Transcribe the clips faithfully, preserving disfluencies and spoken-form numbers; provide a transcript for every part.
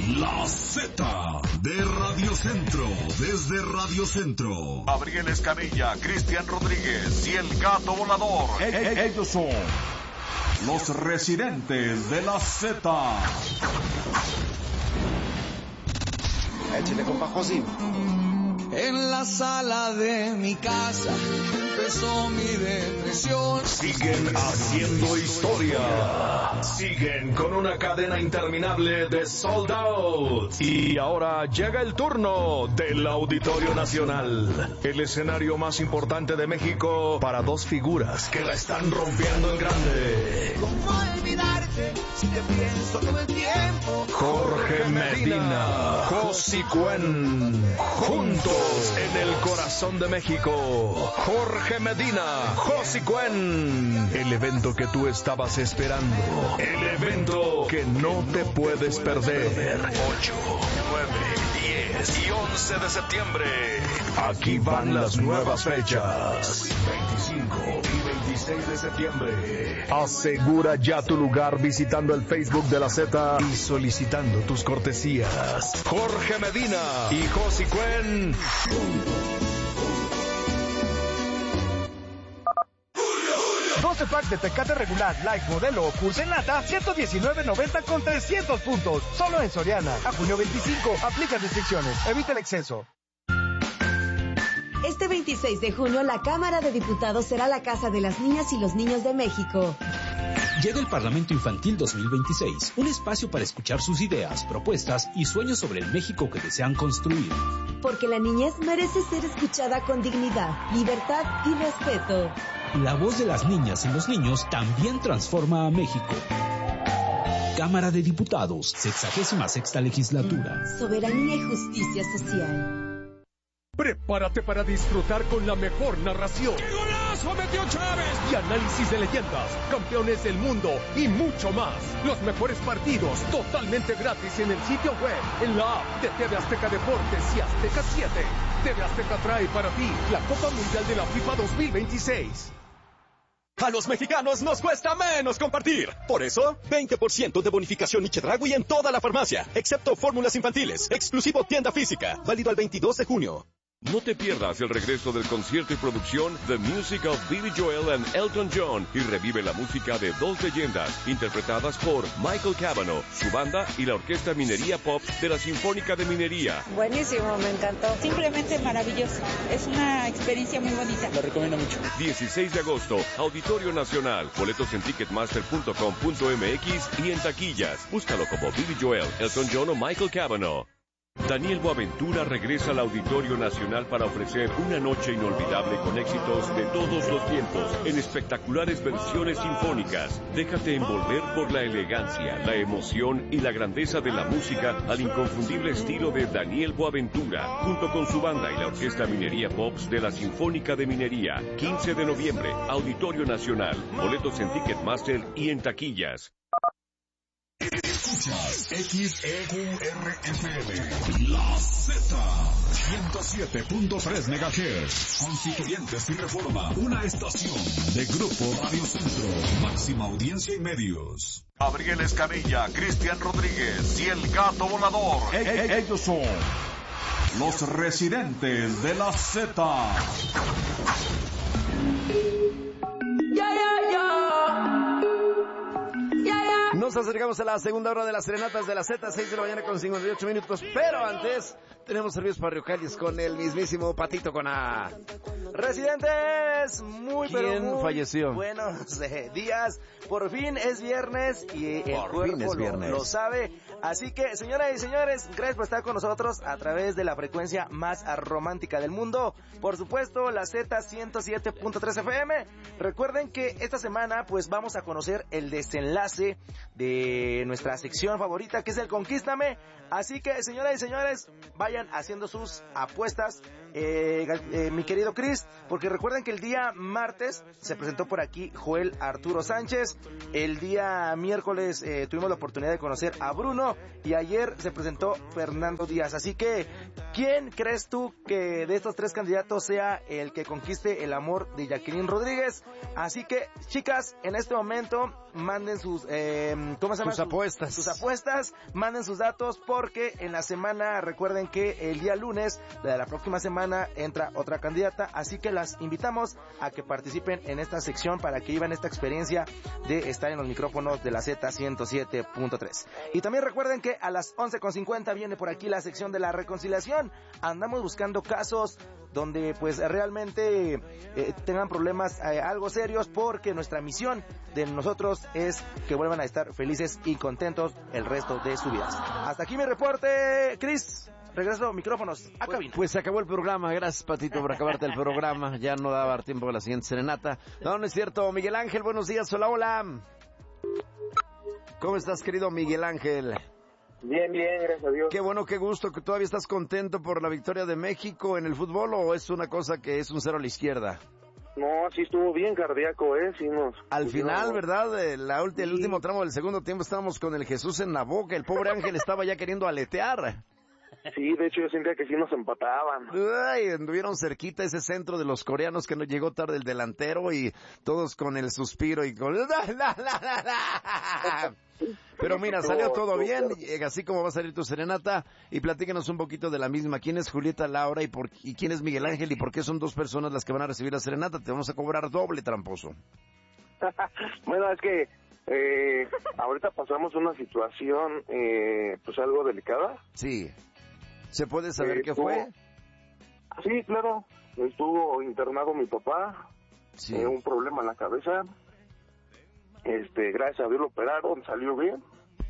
La Z de Radio Centro, desde Radio Centro. Gabriel Escamilla, Cristian Rodríguez y el Gato Volador. E- e- ellos son los residentes de la Z. Échale, compa Josín. En la sala de mi casa empezó mi depresión. Siguen haciendo historia. Siguen con una cadena interminable de sold out. Y ahora llega el turno del Auditorio Nacional, el escenario más importante de México para dos figuras que la están rompiendo en grande. ¿Cómo olvidarte si te pienso todo el tiempo? Jorge Medina, Josi Cuen, juntos en el corazón de México. Jorge Medina, Josi Cuen, el evento que tú estabas esperando, el evento que no te puedes perder. ocho, nueve, diez y once de septiembre. Aquí van las nuevas fechas. veinticinco y veintiséis de septiembre. Asegura ya tu lugar visitando el Facebook de la Z y solicitando tus cortesías. Jorge Medina y Josi Cuen. doce pack de Tecate regular, light, modelo o Curse en lata, ciento diecinueve noventa con trescientos puntos. Solo en Soriana. A junio veinticinco, aplica restricciones. Evita el exceso. Este veintiséis de junio, la Cámara de Diputados será la casa de las niñas y los niños de México. Llega el Parlamento Infantil dos mil veintiséis, un espacio para escuchar sus ideas, propuestas y sueños sobre el México que desean construir. Porque la niñez merece ser escuchada con dignidad, libertad y respeto. La voz de las niñas y los niños también transforma a México. Cámara de Diputados, sexagésima sexta legislatura. Soberanía y justicia social. Prepárate para disfrutar con la mejor narración. ¡Qué golazo metió Chávez! Y análisis de leyendas, campeones del mundo y mucho más. Los mejores partidos totalmente gratis en el sitio web, en la app de T V Azteca Deportes y Azteca siete. T V Azteca trae para ti la Copa Mundial de la FIFA dos mil veintiséis. A los mexicanos nos cuesta menos compartir. Por eso, veinte por ciento de bonificación y Chedraui en toda la farmacia, excepto fórmulas infantiles. Exclusivo tienda física, válido al veintidós de junio. No te pierdas el regreso del concierto y producción The Music of Billy Joel and Elton John y revive la música de dos leyendas interpretadas por Michael Cavanaugh, su banda y la Orquesta Minería Pop de la Sinfónica de Minería. Buenísimo, me encantó. Simplemente maravilloso. Es una experiencia muy bonita. Lo recomiendo mucho. dieciséis de agosto, Auditorio Nacional. Boletos en ticketmaster punto com punto m x y en taquillas. Búscalo como Billy Joel, Elton John o Michael Cavanaugh. Daniel Boaventura regresa al Auditorio Nacional para ofrecer una noche inolvidable con éxitos de todos los tiempos, en espectaculares versiones sinfónicas. Déjate envolver por la elegancia, la emoción y la grandeza de la música al inconfundible estilo de Daniel Boaventura, junto con su banda y la Orquesta Minería Pops de la Sinfónica de Minería. quince de noviembre, Auditorio Nacional. Boletos en Ticketmaster y en taquillas. Escuchas X E Q R F M, La Z, ciento siete punto tres megahertz, Constituyentes y Reforma, una estación de Grupo Radio Centro, máxima audiencia y medios. Gabriel Escamilla, Cristian Rodríguez y el Gato Volador. E- e- ellos son los residentes de la Z. Nos acercamos a la segunda hora de las serenatas de la Z, seis de la mañana con cincuenta y ocho minutos, pero antes tenemos servicios parroquiales con el mismísimo Patito con A. Residentes, muy pero ¿Quién muy falleció? buenos eh, días. Por fin es viernes y el Por cuerpo fin es lo, viernes. lo sabe. Así que, señoras y señores, gracias por estar con nosotros a través de la frecuencia más romántica del mundo. Por supuesto, la Z ciento siete punto tres F M. Recuerden que esta semana pues vamos a conocer el desenlace de nuestra sección favorita, que es el Conquístame. Así que, señoras y señores, vayan haciendo sus apuestas eh, eh, mi querido Chris, porque recuerden que el día martes se presentó por aquí Joel Arturo Sánchez, el día miércoles eh, tuvimos la oportunidad de conocer a Bruno y ayer se presentó Fernando Díaz, así que ¿quién crees tú que de estos tres candidatos sea el que conquiste el amor de Jacqueline Rodríguez? Así que, chicas, en este momento manden sus eh, ¿cómo se llama? Sus apuestas. Sus, sus apuestas, manden sus datos porque en la semana, recuerden que el día lunes de la próxima semana entra otra candidata, así que las invitamos a que participen en esta sección para que vivan esta experiencia de estar en los micrófonos de la Z ciento siete punto tres. Y también recuerden que a las once con cincuenta viene por aquí la sección de la reconciliación. Andamos buscando casos donde pues realmente eh, tengan problemas eh, algo serios, porque nuestra misión de nosotros es que vuelvan a estar felices y contentos el resto de sus vidas. Hasta aquí mi reporte, Chris. Regreso micrófonos a cabina. Pues se acabó el programa. Gracias, Patito, por acabarte el programa. Ya no daba tiempo a la siguiente serenata. No, no es cierto. Miguel Ángel, buenos días. Hola, hola. ¿Cómo estás, querido Miguel Ángel? Bien, bien, gracias a Dios. Qué bueno, qué gusto. ¿Que todavía estás contento por la victoria de México en el fútbol o es una cosa que es un cero a la izquierda? No, sí estuvo bien cardíaco, ¿eh? Sí nos... Al final, no, ¿verdad? La ulti- sí. El último tramo del segundo tiempo estábamos con el Jesús en la boca. El pobre Ángel estaba ya queriendo aletear. Sí, de hecho yo sentía que sí nos empataban. Ay, anduvieron cerquita ese centro de los coreanos que no llegó tarde el delantero y todos con el suspiro y con... Pero mira, salió todo bien, así como va a salir tu serenata, y platícanos un poquito de la misma. ¿Quién es Julieta Laura y, por, y quién es Miguel Ángel y por qué son dos personas las que van a recibir la serenata? Te vamos a cobrar doble, tramposo. Bueno, es que eh, ahorita pasamos una situación eh, pues algo delicada. Sí. ¿Se puede saber eh, qué estuvo... fue? Sí, claro. Estuvo internado mi papá, sí. eh, un problema en la cabeza. Este, gracias a Dios lo operaron, salió bien.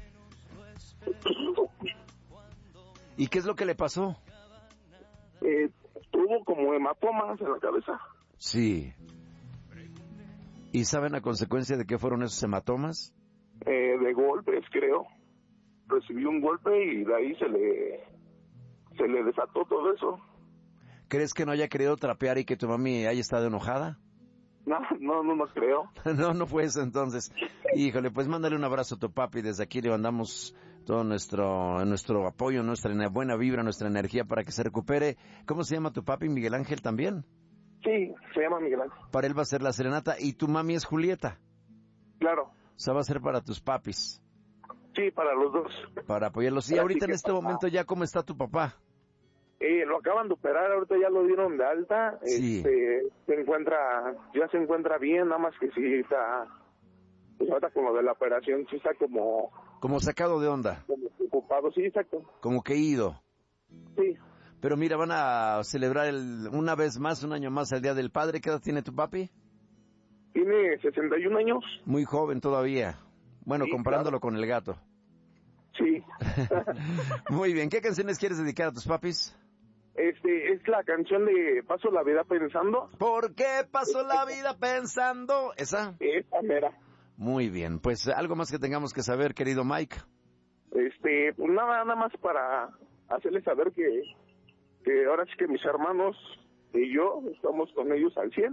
¿Y qué es lo que le pasó? Eh, tuvo como hematomas en la cabeza. Sí. ¿Y saben a consecuencia de qué fueron esos hematomas? Eh, de golpes, creo. Recibió un golpe y de ahí se le se le desató todo eso. ¿Crees que no haya querido trapear y que tu mami haya estado enojada? No, no, no, no creo. No, no fue eso entonces. Híjole, pues mándale un abrazo a tu papi. Desde aquí le mandamos todo nuestro nuestro apoyo, nuestra buena vibra, nuestra energía para que se recupere. ¿Cómo se llama tu papi? ¿Miguel Ángel también? Sí, se llama Miguel Ángel. Para él va a ser la serenata. ¿Y tu mami es Julieta? Claro. O sea, va a ser para tus papis. Sí, para los dos. Para apoyarlos. Y ahorita en este momento ya, ¿cómo está tu papá? Eh, lo acaban de operar, ahorita ya lo dieron de alta. Sí. Este, se encuentra, ya se encuentra bien, nada más que sí está, pues ahorita con lo de la operación sí está como... Como sacado de onda. Como preocupado, sí, exacto. Como que ido. Sí. Pero mira, van a celebrar el, una vez más, un año más, el Día del Padre. ¿Qué edad tiene tu papi? Tiene sesenta y un años. Muy joven todavía. Bueno, sí, comparándolo claro. Con el gato. Sí. Muy bien. ¿Qué canciones quieres dedicar a tus papis? Este, es la canción de Paso la vida pensando. ¿Por qué paso la vida pensando? ¿Esa? Esa mera. Muy bien. Pues algo más que tengamos que saber, querido Mike. Este, pues nada, nada más para hacerles saber que, que ahora sí que mis hermanos y yo estamos con ellos al cien.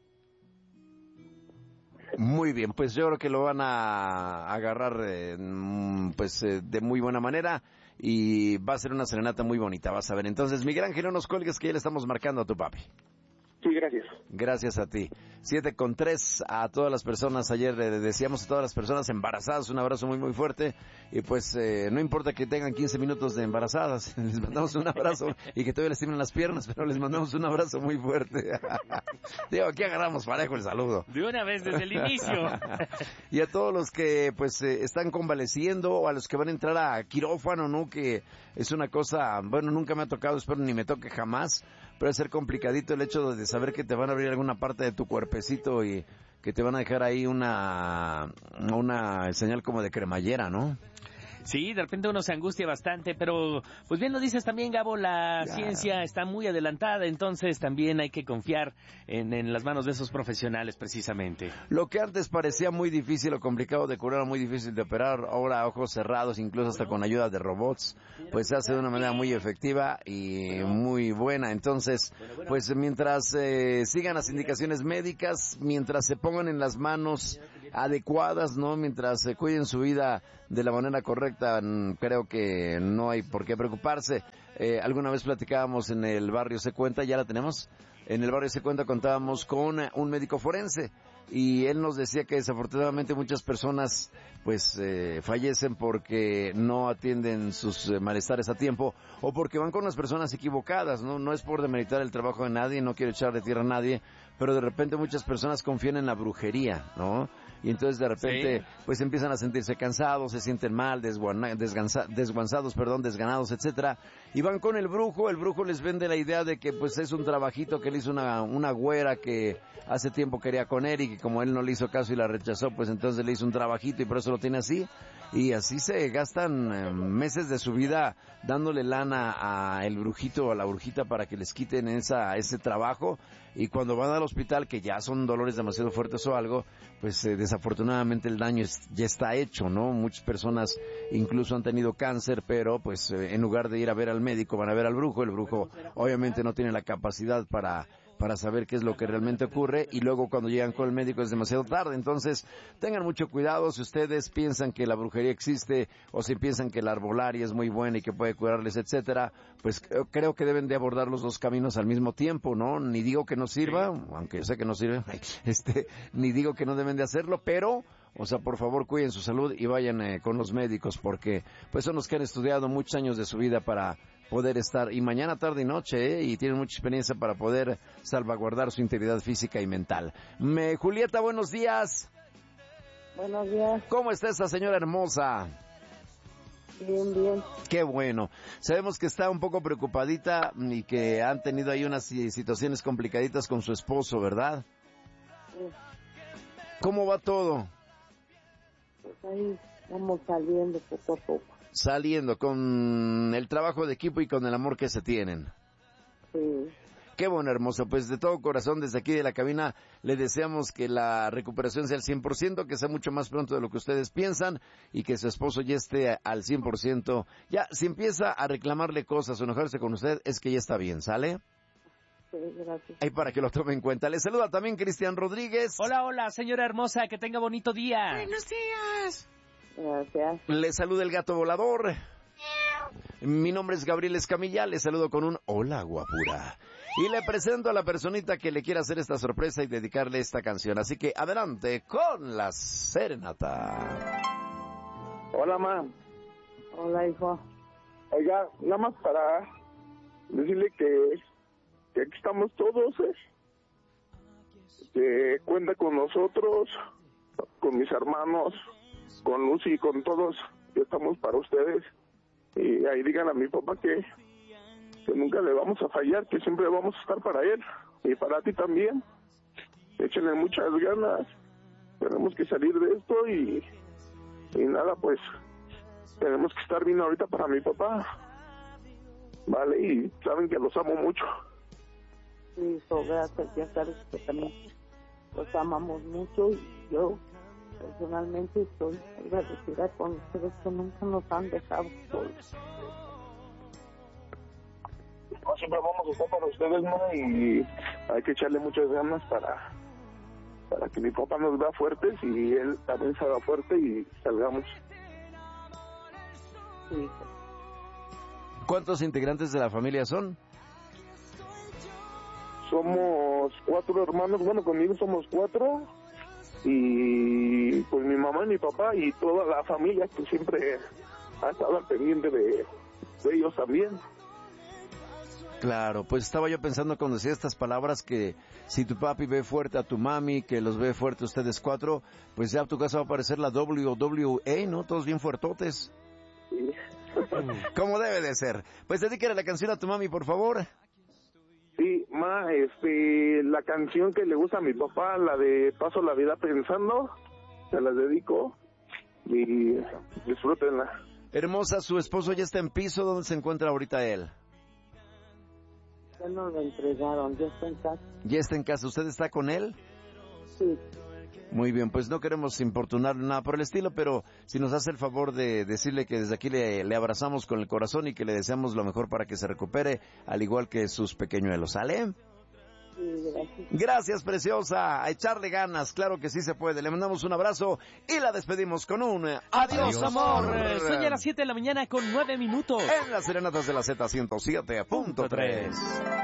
Muy bien, pues yo creo que lo van a agarrar eh, pues eh, de muy buena manera y va a ser una serenata muy bonita, vas a ver. Entonces, Miguel Ángel, no nos cuelgues que ya le estamos marcando a tu papi. Sí, gracias. Gracias a ti. Siete con tres a todas las personas. Ayer le decíamos a todas las personas embarazadas un abrazo muy muy fuerte. Y pues eh, no importa que tengan quince minutos de embarazadas, les mandamos un abrazo y que todavía les tiemblen las piernas, pero les mandamos un abrazo muy fuerte. Digo, aquí agarramos parejo el saludo. De una vez desde el inicio. Y a todos los que pues eh, están convaleciendo o a los que van a entrar a quirófano, ¿no? Que es una cosa, bueno, nunca me ha tocado, espero ni me toque jamás. Puede ser complicadito el hecho de saber que te van a abrir alguna parte de tu cuerpecito y que te van a dejar ahí una una señal como de cremallera, ¿no? Sí, de repente uno se angustia bastante, pero pues bien lo dices también, Gabo, la ya. ciencia está muy adelantada, entonces también hay que confiar en, en las manos de esos profesionales precisamente. Lo que antes parecía muy difícil o complicado de curar, muy difícil de operar, ahora a ojos cerrados, incluso hasta con ayuda de robots, pues se hace de una manera muy efectiva y muy buena. Entonces, pues mientras eh, sigan las indicaciones médicas, mientras se pongan en las manos adecuadas, ¿no? Mientras se cuiden su vida de la manera correcta, creo que no hay por qué preocuparse. Eh, alguna vez platicábamos en el barrio Se Cuenta, ya la tenemos, en el barrio Se Cuenta contábamos con un médico forense y él nos decía que desafortunadamente muchas personas pues eh, fallecen porque no atienden sus eh, malestares a tiempo o porque van con las personas equivocadas, ¿no? No es por demeritar el trabajo de nadie, no quiero echar de tierra a nadie, pero de repente muchas personas confían en la brujería, ¿no? Y entonces de repente sí. pues empiezan a sentirse cansados, se sienten mal, desguana, desgansa, desguanzados, perdón, desganados, etcétera, y van con el brujo, el brujo les vende la idea de que pues es un trabajito que le hizo una, una güera que hace tiempo quería con él y que como él no le hizo caso y la rechazó, pues entonces le hizo un trabajito y por eso lo tiene así, y así se gastan eh, meses de su vida dándole lana a el brujito o a la brujita para que les quiten esa, ese trabajo, y cuando van al hospital, que ya son dolores demasiado fuertes o algo, pues eh, desafortunadamente el daño es, ya está hecho, ¿no? Muchas personas incluso han tenido cáncer, pero pues eh, en lugar de ir a ver al médico, van a ver al brujo. El brujo obviamente no tiene la capacidad para para saber qué es lo que realmente ocurre, y luego cuando llegan con el médico es demasiado tarde. Entonces tengan mucho cuidado si ustedes piensan que la brujería existe o si piensan que la arbolaria es muy buena y que puede curarles, etcétera, pues creo que deben de abordar los dos caminos al mismo tiempo, ¿no? Ni digo que no sirva, aunque yo sé que no sirve, este, ni digo que no deben de hacerlo, pero o sea, por favor, cuiden su salud y vayan eh, con los médicos, porque pues son los que han estudiado muchos años de su vida para poder estar, y mañana, tarde y noche, ¿eh? Y tienen mucha experiencia para poder salvaguardar su integridad física y mental. Me, Julieta, buenos días. Buenos días. ¿Cómo está esa señora hermosa? Bien, bien. Qué bueno. Sabemos que está un poco preocupadita y que han tenido ahí unas situaciones complicaditas con su esposo, ¿verdad? Sí. ¿Cómo va todo? Pues ahí vamos saliendo poco a poco. Saliendo con el trabajo de equipo y con el amor que se tienen. Sí. Qué bueno, hermosa. Pues de todo corazón, desde aquí de la cabina, le deseamos que la recuperación sea al cien por ciento, que sea mucho más pronto de lo que ustedes piensan y que su esposo ya esté al cien por ciento. Ya, si empieza a reclamarle cosas o enojarse con usted, es que ya está bien, ¿sale? Sí, gracias. Ahí para que lo tome en cuenta. Le saluda también Cristian Rodríguez. Hola, hola, señora hermosa, que tenga bonito día. Buenos días. Gracias. Le saluda el gato volador. Mi nombre es Gabriel Escamilla, le saludo con un hola guapura. Y le presento a la personita que le quiere hacer esta sorpresa y dedicarle esta canción. Así que adelante con la serenata. Hola, ma. Hola, hijo. Oiga, nada más para decirle que, que aquí estamos todos, ¿eh? Que cuenta con nosotros, con mis hermanos, con Lucy y con todos, que estamos para ustedes. Y ahí digan a mi papá que, que nunca le vamos a fallar, que siempre vamos a estar para él y para ti también. Échenle muchas ganas, tenemos que salir de esto y, y nada, pues tenemos que estar bien ahorita para mi papá, vale, y saben que los amo mucho. Sí, hijo, gracias, ya sabes que también los amamos mucho y yo personalmente estoy agradecida con ustedes que nunca nos han dejado solos. No, siempre vamos a estar para ustedes, ¿no? Y hay que echarle muchas ganas para para que mi papá nos vea fuertes y él también salga fuerte y salgamos. Sí. ¿Cuántos integrantes de la familia son? Somos cuatro hermanos, bueno, conmigo somos cuatro. Y pues mi mamá y mi papá y toda la familia que siempre ha estado al pendiente de, de ellos también. Claro, pues estaba yo pensando cuando decía estas palabras que si tu papi ve fuerte a tu mami, que los ve fuerte ustedes cuatro, pues ya a tu casa va a aparecer la doble u doble u E, ¿no? Todos bien fuertotes. Sí. Como debe de ser. Pues dedíquele la canción a tu mami, por favor. Sí, ma, este, la canción que le gusta a mi papá, la de Paso la Vida Pensando, se la dedico y disfrútenla. Hermosa, su esposo ya está en piso. ¿Dónde se encuentra ahorita él? Ya nos lo entregaron, ya está en casa. ¿Ya está en casa? ¿Usted está con él? Sí. Muy bien, pues no queremos importunarle nada por el estilo, pero si nos hace el favor de decirle que desde aquí le, le abrazamos con el corazón y que le deseamos lo mejor para que se recupere, al igual que sus pequeñuelos. ¿Sale? Sí, gracias. Gracias, preciosa. A echarle ganas, claro que sí se puede. Le mandamos un abrazo y la despedimos con un adiós, adiós amor. Son ya las siete de la mañana con nueve minutos. En las serenatas de la Z ciento siete punto tres.